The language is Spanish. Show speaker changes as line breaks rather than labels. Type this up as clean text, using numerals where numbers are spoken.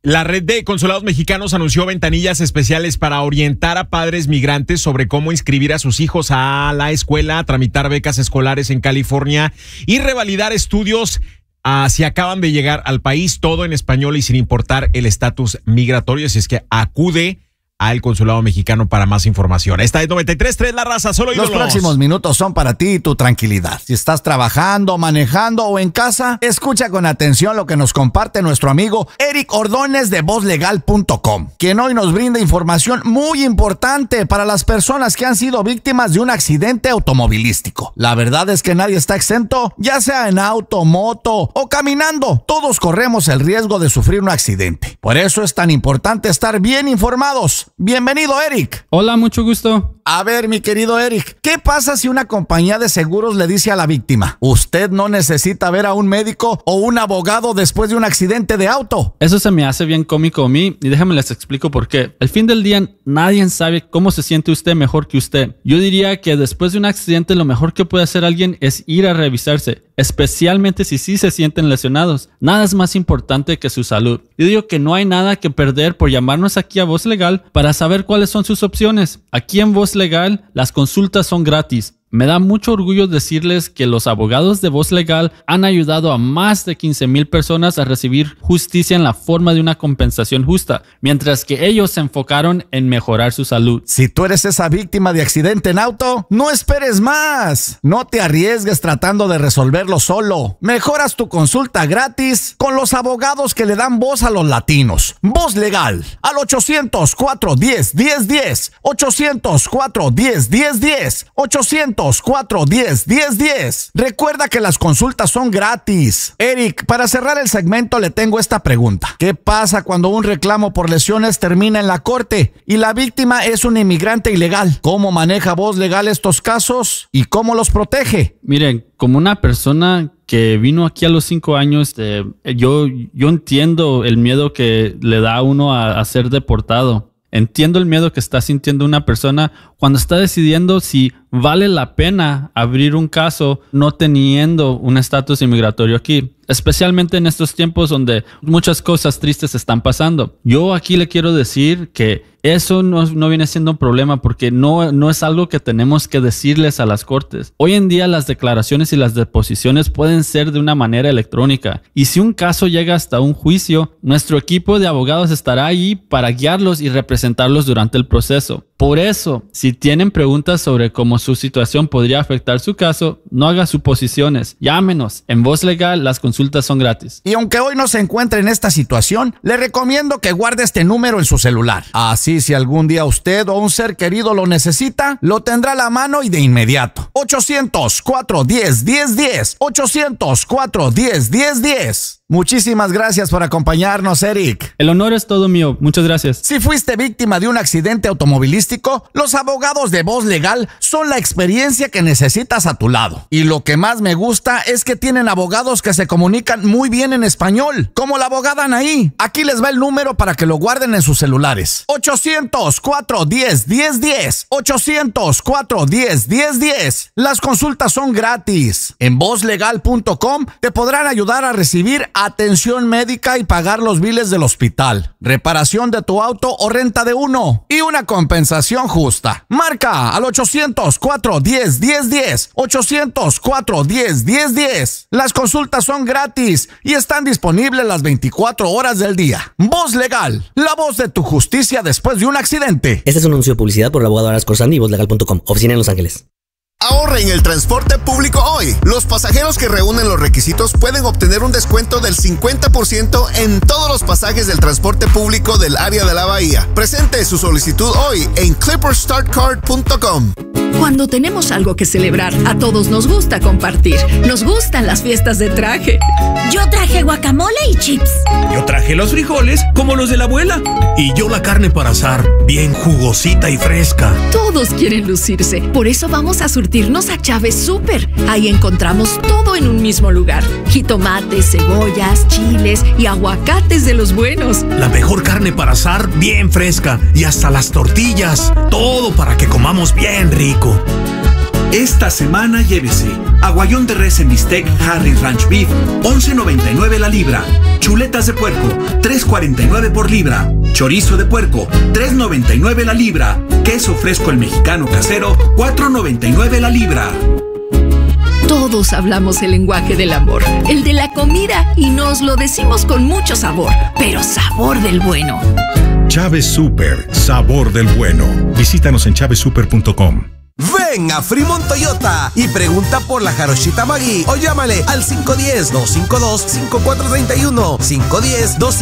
La red de consulados mexicanos anunció ventanillas especiales para orientar a padres migrantes sobre cómo inscribir a sus hijos a la escuela, tramitar becas escolares en California y revalidar estudios si acaban de llegar al país, todo en español y sin importar el estatus migratorio. Así es que acude al consulado mexicano para más información. Esta es 93.3 La Raza, solo ídolos.
Los próximos minutos son para ti y tu tranquilidad. Si estás trabajando, manejando o en casa, escucha con atención lo que nos comparte nuestro amigo Eric Ordóñez de VozLegal.com, quien hoy nos brinda información muy importante para las personas que han sido víctimas de un accidente automovilístico. La verdad es que nadie está exento, ya sea en auto, moto o caminando. Todos corremos el riesgo de sufrir un accidente. Por eso es tan importante estar bien informados. Bienvenido, Eric.
Hola, mucho gusto.
A ver, mi querido Eric, ¿qué pasa si una compañía de seguros le dice a la víctima: usted no necesita ver a un médico o un abogado después de un accidente de auto?
Eso se me hace bien cómico a mí y déjame les explico por qué. Al fin del día, nadie sabe cómo se siente usted mejor que usted. Yo diría que después de un accidente lo mejor que puede hacer alguien es ir a revisarse, especialmente si sí se sienten lesionados. Nada es más importante que su salud. Yo digo que no hay nada que perder por llamarnos aquí a Voz Legal para saber cuáles son sus opciones. Aquí en Voz Legal, las consultas son gratis. Me da mucho orgullo decirles que los abogados de Voz Legal han ayudado a más de 15,000 personas a recibir justicia en la forma de una compensación justa, mientras que ellos se enfocaron en mejorar su salud.
Si tú eres esa víctima de accidente en auto, no esperes más. No te arriesgues tratando de resolverlo solo. Mejoras tu consulta gratis con los abogados que le dan voz a los latinos. Voz Legal al 800-410-1010, 800-410-1010, 800-410-1010. Recuerda que las consultas son gratis. Eric, para cerrar el segmento le tengo esta pregunta. ¿Qué pasa cuando un reclamo por lesiones termina en la corte y la víctima es un inmigrante ilegal? ¿Cómo maneja Voz Legal estos casos y cómo los protege?
Miren, como una persona que vino aquí a los 5 años, yo entiendo el miedo que le da a uno a ser deportado. Entiendo el miedo que está sintiendo una persona cuando está decidiendo si vale la pena abrir un caso no teniendo un estatus inmigratorio aquí, especialmente en estos tiempos donde muchas cosas tristes están pasando. Yo aquí le quiero decir que eso no viene siendo un problema porque no es algo que tenemos que decirles a las cortes. Hoy en día las declaraciones y las deposiciones pueden ser de una manera electrónica y si un caso llega hasta un juicio, nuestro equipo de abogados estará ahí para guiarlos y representarlos durante el proceso. Por eso, si tienen preguntas sobre cómo su situación podría afectar su caso, no haga suposiciones. Llámenos. En Voz Legal, las consultas son gratis.
Y aunque hoy no se encuentre en esta situación, le recomiendo que guarde este número en su celular. Así, si algún día usted o un ser querido lo necesita, lo tendrá a la mano y de inmediato. 800-410-1010. 800-410-1010. Muchísimas gracias por acompañarnos, Eric.
El honor es todo mío. Muchas gracias.
Si fuiste víctima de un accidente automovilístico, los abogados de Voz Legal son la experiencia que necesitas a tu lado. Y lo que más me gusta es que tienen abogados que se comunican muy bien en español, como la abogada Anaí. Aquí les va el número para que lo guarden en sus celulares. 800-410-1010. 800-410-1010. Las consultas son gratis. En VozLegal.com te podrán ayudar a recibir atención médica y pagar los biles del hospital, reparación de tu auto o renta de uno y una compensación justa. Marca al 800-410-1010. 800-410-1010. Las consultas son gratis y están disponibles las 24 horas del día. Voz Legal, la voz de tu justicia después de un accidente.
Este es un anuncio de publicidad por el abogado Aras Corsandi y VozLegal.com, oficina en Los Ángeles.
Ahorra en el transporte público hoy. Los pasajeros que reúnen los requisitos pueden obtener un descuento del 50% en todos los pasajes del transporte público del área de la bahía. Presente su solicitud hoy en clipperstartcard.com.
Cuando tenemos algo que celebrar, a todos nos gusta compartir. Nos gustan las fiestas de traje.
Yo traje guacamole y chips.
Yo traje los frijoles como los de la abuela. Y yo la carne para asar, bien jugosita y fresca.
Todos quieren lucirse. Por eso vamos a surtirnos a Chávez Super. Ahí encontramos todo en un mismo lugar. Jitomates, cebollas, chiles y aguacates de los buenos.
La mejor carne para asar, bien fresca. Y hasta las tortillas. Todo para que comamos bien rico.
Esta semana llévese aguayón de res en bistec Harris Ranch Beef, $11.99 la libra. Chuletas de puerco, $3.49 por libra. Chorizo de puerco, $3.99 la libra. Queso fresco el mexicano casero, $4.99 la libra.
Todos hablamos el lenguaje del amor, el de la comida, y nos lo decimos con mucho sabor, pero sabor del bueno.
Chávez Super, sabor del bueno. Visítanos en chavezsuper.com.
Ven a Fremont Toyota y pregunta por la Jarochita Maggi o llámale al 510-252-5431. 510-252